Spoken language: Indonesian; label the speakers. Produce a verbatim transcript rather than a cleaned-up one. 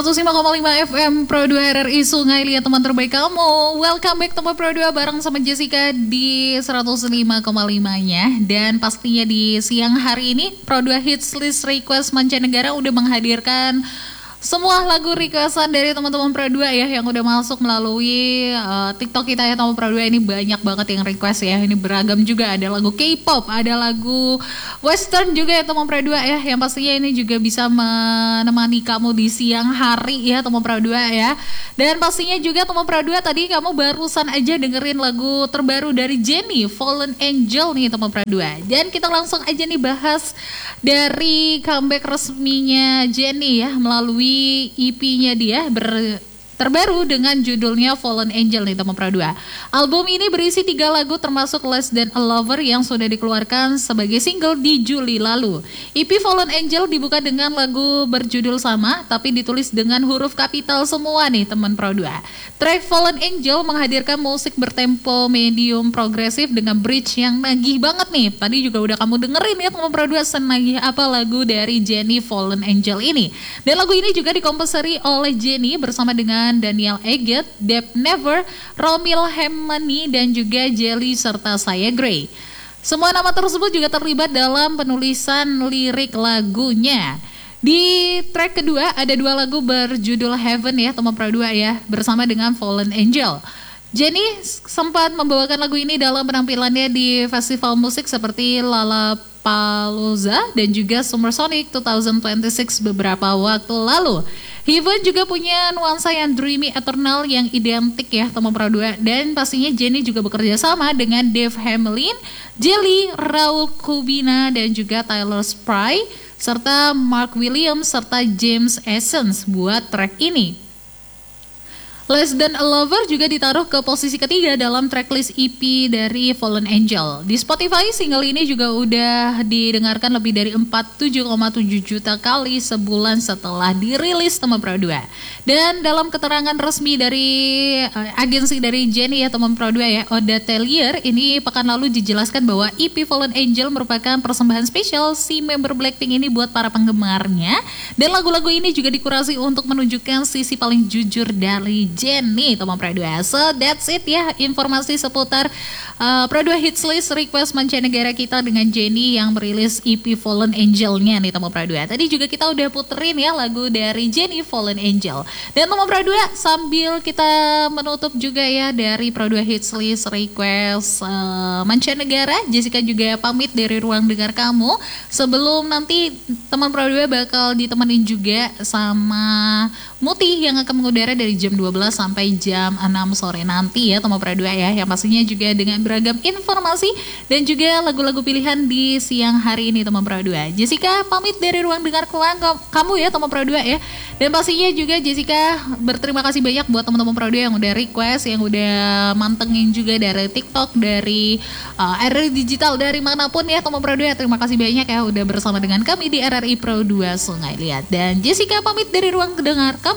Speaker 1: seratus lima koma lima F M Pro dua R R I Sungai Liat, teman terbaik kamu. Welcome back teman Pro dua bareng sama Jessica di seratus lima koma lima-nya. Dan pastinya di siang hari ini Pro dua Hits List Request Mancanegara udah menghadirkan semua lagu requestan dari teman-teman Pro dua ya yang udah masuk melalui uh, TikTok kita ya teman Pro dua. Ini banyak banget yang request ya. Ini beragam juga, ada lagu K-pop, ada lagu Western juga ya teman Pro dua ya. Yang pastinya ini juga bisa menemani kamu di siang hari ya teman Pro dua ya. Dan pastinya juga teman Pro dua, tadi kamu barusan aja dengerin lagu terbaru dari Jennie, Fallen Angel nih teman Pro dua. Dan kita langsung aja nih bahas dari comeback resminya Jennie ya melalui E P-nya dia ber terbaru dengan judulnya Fallen Angel nih teman Pro dua. Album ini berisi tiga lagu termasuk Less Than a Lover yang sudah dikeluarkan sebagai single di Juli lalu. E P Fallen Angel dibuka dengan lagu berjudul sama tapi ditulis dengan huruf kapital semua nih teman Pro dua. Track Fallen Angel menghadirkan musik bertempo medium progresif dengan bridge yang nagih banget nih. Tadi juga udah kamu dengerin ya teman Pro dua, senagih apa lagu dari Jennie Fallen Angel ini. Dan lagu ini juga dikomposeri oleh Jennie bersama dengan Daniel Eget, Deb Never, Romil Hemani, dan juga Jelly serta Saya Gray. Semua nama tersebut juga terlibat dalam penulisan lirik lagunya. Di track kedua ada dua lagu berjudul Heaven ya teman Pro dua ya, bersama dengan Fallen Angel. Jennie sempat membawakan lagu ini dalam penampilannya di festival musik seperti Lollapalooza dan juga Summer Sonic dua ribu dua puluh enam beberapa waktu lalu. Heaven juga punya nuansa yang dreamy eternal yang identik ya teman Pro dua. Dan pastinya Jennie juga bekerja sama dengan Dave Hamelin, Jelly, Raul Kubina, dan juga Tyler Spry, serta Mark Williams, serta James Essence buat track ini. Less Than a Lover juga ditaruh ke posisi ketiga dalam tracklist E P dari Fallen Angel. Di Spotify, single ini juga udah didengarkan lebih dari empat puluh tujuh koma tujuh juta kali sebulan setelah dirilis teman Pro dua. Dan dalam keterangan resmi dari uh, agensi dari Jennie ya teman Pro dua ya, Oda Tellier, ini pekan lalu dijelaskan bahwa E P Fallen Angel merupakan persembahan spesial si member Blackpink ini buat para penggemarnya. Dan lagu-lagu ini juga dikurasi untuk menunjukkan sisi paling jujur dari Jennie teman Pro dua. So that's it ya, informasi seputar uh, Pro dua Hits List Request Mancanegara kita dengan Jennie yang merilis E P Fallen Angel-nya nih teman Pro dua. Tadi juga kita udah puterin ya lagu dari Jennie Fallen Angel. Dan teman Pro dua, sambil kita menutup juga ya dari Pro dua Hits List Request uh, Mancanegara, Jessica juga pamit dari ruang dengar kamu. Sebelum nanti teman Pro dua bakal ditemenin juga sama Muti yang akan mengudara dari jam dua belas sampai jam enam sore nanti ya teman Pro dua ya. Yang pastinya juga dengan beragam informasi dan juga lagu-lagu pilihan di siang hari ini teman Pro dua. Jessica pamit dari ruang dengar kamu ya teman Pro dua ya. Dan pastinya juga Jessica berterima kasih banyak buat teman-teman Pro dua yang udah request, yang udah mantengin juga dari TikTok, dari uh, R R I Digital, dari manapun ya teman Pro dua. Terima kasih banyak ya udah bersama dengan kami di R R I Pro dua Sungai Liat. Dan Jessica pamit dari ruang dengar kamu.